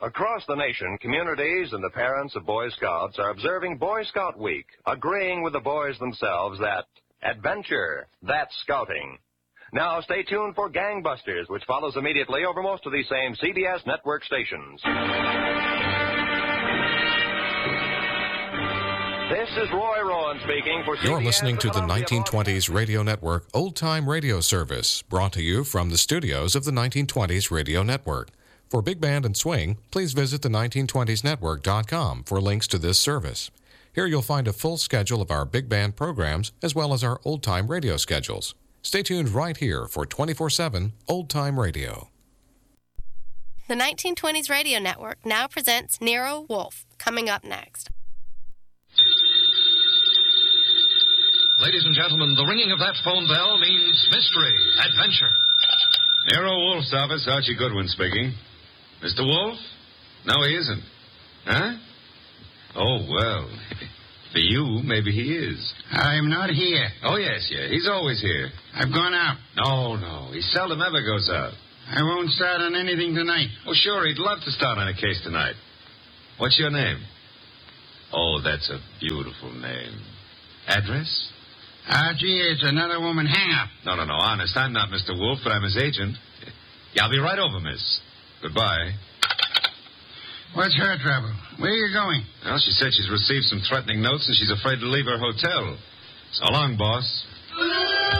Across the nation, communities and the parents of Boy Scouts are observing Boy Scout Week, agreeing with the boys themselves that adventure, that's scouting. Now stay tuned for Gangbusters, which follows immediately over most of these same CBS network stations. This is Roy Rowan speaking for CBS. You're listening to the 1920s Radio Network Old Time Radio Service, brought to you from the studios of the 1920s Radio Network. For Big Band and Swing, please visit the 1920snetwork.com for links to this service. Here you'll find a full schedule of our Big Band programs as well as our Old Time Radio schedules. Stay tuned right here for 24/7 Old Time Radio. The 1920s Radio Network now presents Nero Wolfe, coming up next. Ladies and gentlemen, the ringing of that phone bell means mystery, adventure. Nero Wolfe's office, Archie Goodwin speaking. Mr. Wolfe? No, he isn't. Huh? Oh, well, for you, maybe he is. I'm not here. Oh, yes. He's always here. I've gone out. No, he seldom ever goes out. I won't start on anything tonight. Oh, sure, he'd love to start on a case tonight. What's your name? Oh, that's a beautiful name. Address? Archie, it's another woman hang-up. No, honest, I'm not Mr. Wolfe, but I'm his agent. Yeah, I'll be right over, miss. Goodbye. What's her trouble? Where are you going? Well, she said she's received some threatening notes and she's afraid to leave her hotel. So long, boss.